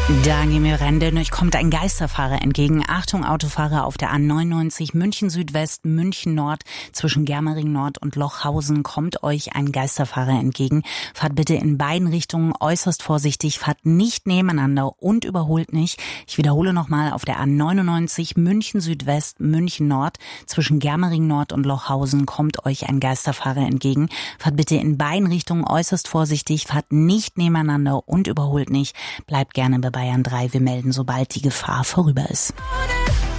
Da gehen wir rein, denn euch kommt ein Geisterfahrer entgegen. Achtung, Autofahrer auf der A99 München Südwest, München Nord. Zwischen Germering Nord und Lochhausen kommt euch ein Geisterfahrer entgegen. Fahrt bitte in beiden Richtungen äußerst vorsichtig, fahrt nicht nebeneinander und überholt nicht. Ich wiederhole nochmal, auf der A99 München Südwest, München Nord. Zwischen Germering Nord und Lochhausen kommt euch ein Geisterfahrer entgegen. Fahrt bitte in beiden Richtungen äußerst vorsichtig, fahrt nicht nebeneinander und überholt nicht. Bleibt gerne bei Bayern 3. Wir melden, sobald die Gefahr vorüber ist.